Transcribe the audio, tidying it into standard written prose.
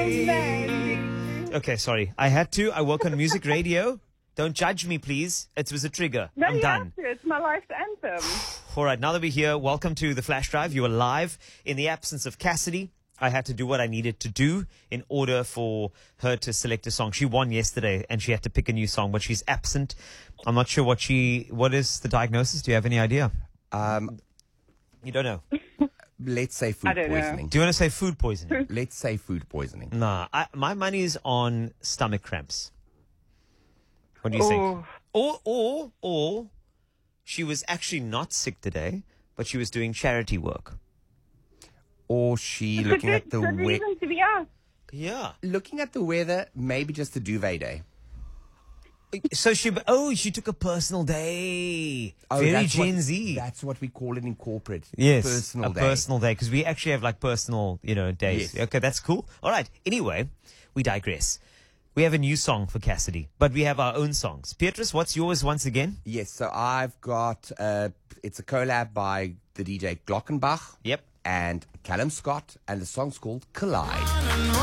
Okay, sorry. I had to. I work on music radio. Don't judge me, please. It was a trigger. No, I'm you done. have to. It's my life's anthem. All right, now that we're here, welcome to the Flash Drive. You are live. In the absence of Cassidy, I had to do what I needed to do in order for her to select a song. She won yesterday and she had to pick a new song, but she's absent. I'm not sure what is the diagnosis? Do you have any idea? You don't know. Let's say food poisoning. Do you want to say food poisoning? Let's say food poisoning. Nah, my money is on stomach cramps. What do you think? Or she was actually not sick today, but she was doing charity work. Or she looking at the Good reason to be asked. Yeah. looking at the weather, maybe just a duvet day. So she took a personal day. Oh, Very that's Gen what- Z. That's what we call it in corporate. Yes, Personal a day. personal day, because we actually have like personal, days. Yes. Okay, that's cool. All right. Anyway, we digress. We have a new song for Cassidy, but we have our own songs. Beatrice, what's yours once again? Yes, so I've got, it's a collab by the DJ Glockenbach. Yep. And Callum Scott, and the song's called Collide.